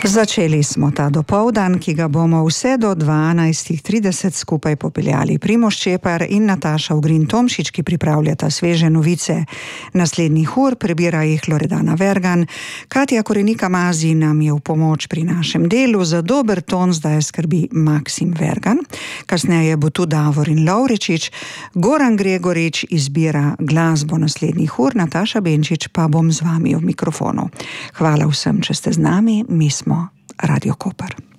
Začeli smo ta dopoldan, ki ga bomo vse do 12:30 skupaj popeljali Primož Čepar in Nataša Ugrin Tomšič, ki pripravljata sveže novice. Naslednjih ur prebira jih Loredana Vergan. Katja Korenika Mazi nam je v pomoč pri našem delu, za dober ton zdaj skrbi Maksim Vergan. Kasneje bo tu Davorin Lovrečič, Goran Gregorič izbira glasbo naslednjih ur, Nataša Benčič pa bom z vami v mikrofonu. Hvala vsem, če ste z nami, mi smo Radio Koper.